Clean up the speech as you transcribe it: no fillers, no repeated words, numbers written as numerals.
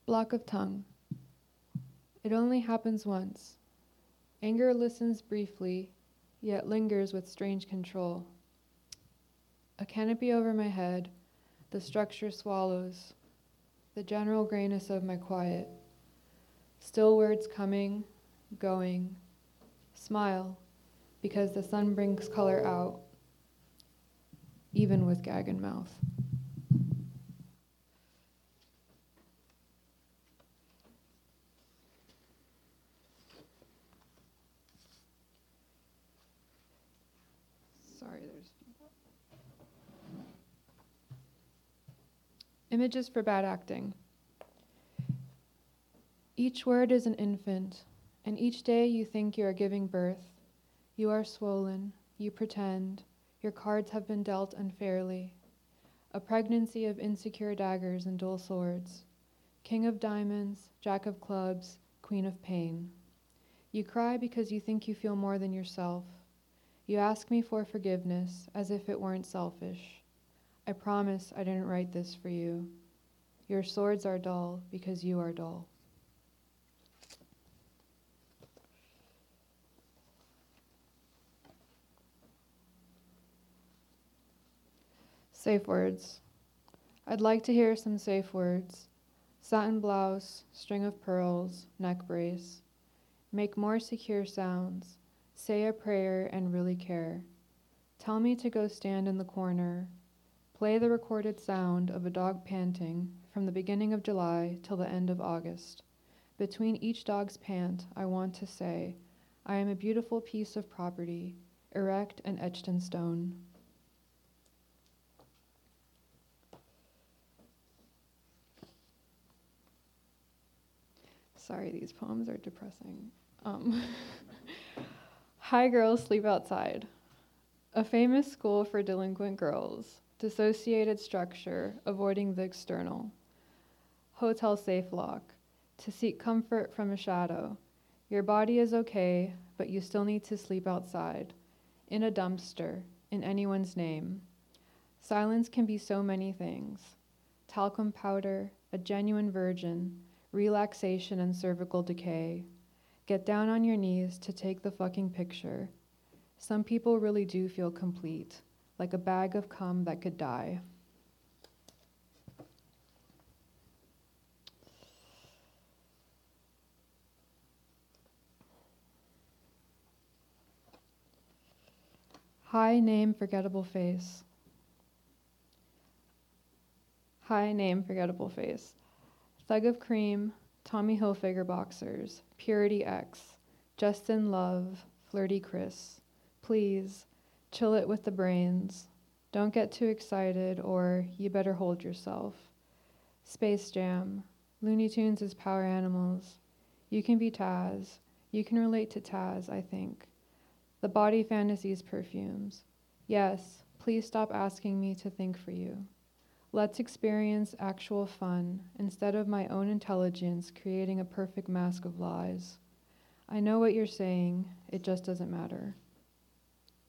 Block of tongue. It only happens once. Anger listens briefly, yet lingers with strange control. A canopy over my head, the structure swallows, the general grayness of my quiet. Still words coming, going. Smile, because the sun brings color out, even with gag and mouth. Sorry, there's images for bad acting. Each word is an infant, and each day you think you are giving birth. You are swollen, you pretend, your cards have been dealt unfairly. A pregnancy of insecure daggers and dull swords. King of diamonds, jack of clubs, queen of pain. You cry because you think you feel more than yourself. You ask me for forgiveness as if it weren't selfish. I promise I didn't write this for you. Your swords are dull because you are dull. Safe words. I'd like to hear some safe words. Satin blouse, string of pearls, neck brace. Make more secure sounds. Say a prayer and really care. Tell me to go stand in the corner. Play the recorded sound of a dog panting from the beginning of July till the end of August. Between each dog's pant, I want to say, I am a beautiful piece of property, erect and etched in stone. Sorry, these poems are depressing. Hi, girls sleep outside. A famous school for delinquent girls. Dissociated structure, avoiding the external. Hotel safe lock. To seek comfort from a shadow. Your body is okay, but you still need to sleep outside. In a dumpster, in anyone's name. Silence can be so many things. Talcum powder, a genuine virgin, relaxation and cervical decay. Get down on your knees to take the fucking picture. Some people really do feel complete, like a bag of cum that could die. Hi, name, forgettable face. Hi, name, forgettable face. Thug of Cream, Tommy Hilfiger boxers, Purity X, Justin Love, Flirty Chris. Please, chill it with the brains. Don't get too excited or you better hold yourself. Space Jam, Looney Tunes is Power Animals. You can be Taz. You can relate to Taz, I think. The body fantasies perfumes. Yes, please stop asking me to think for you. Let's experience actual fun instead of my own intelligence creating a perfect mask of lies. I know what you're saying, it just doesn't matter.